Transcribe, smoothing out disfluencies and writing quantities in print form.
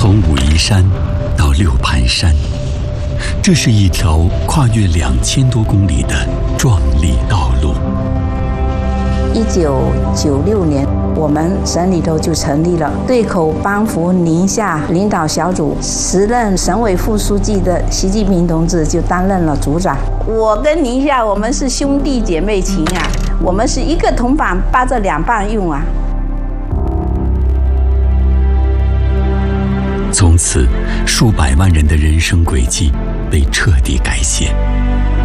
从武夷山到六盘山，这是一条跨越2000多公里的壮丽道路。 1996年，我们省里头就成立了对口帮扶宁夏领导小组，时任省委副书记的习近平同志就担任了组长。我跟宁夏，我们是兄弟姐妹情啊，我们是一个铜板扒着两半用啊。 从此，数百万人的人生轨迹被彻底改写。